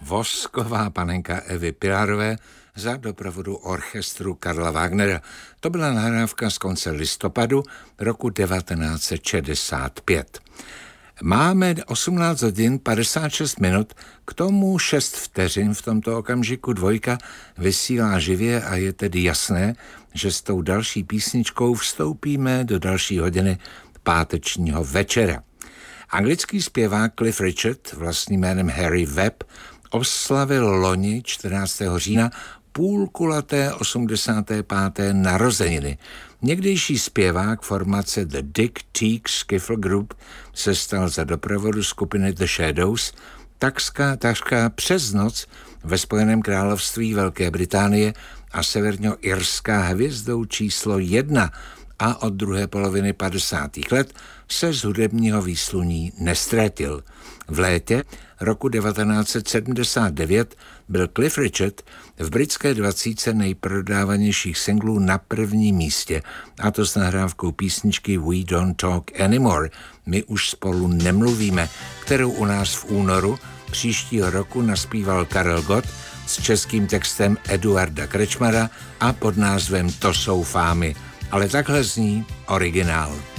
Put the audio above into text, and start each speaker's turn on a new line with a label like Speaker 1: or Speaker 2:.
Speaker 1: Vosková panenka Evy Pilárové za doprovodu orchestru Karla Wagnera. To byla nahrávka z konce listopadu roku 1965. Máme 18 hodin 56 minut, k tomu 6 vteřin v tomto okamžiku. Dvojka vysílá živě a je tedy jasné, že s tou další písničkou vstoupíme do další hodiny pátečního večera. Anglický zpěvák Cliff Richard, vlastním jménem Harry Webb, oslavil loni 14. října půlkulaté 85. narozeniny. Někdejší zpěvák formace The Dick Teague Skiffle Group se stal za doprovodu skupiny The Shadows takřka přes noc ve Spojeném království Velké Británie a severnoirská hvězdou číslo 1 a od druhé poloviny 50. let se z hudebního výsluní neztratil. V létě roku 1979 byl Cliff Richard v britské 20 nejprodávanějších singlů na prvním místě, a to s nahrávkou písničky We Don't Talk Anymore, My už spolu nemluvíme, kterou u nás v únoru příštího roku naspíval Karel Gott s českým textem Eduarda Krečmara a pod názvem To jsou fámy. Ale takhle zní originál.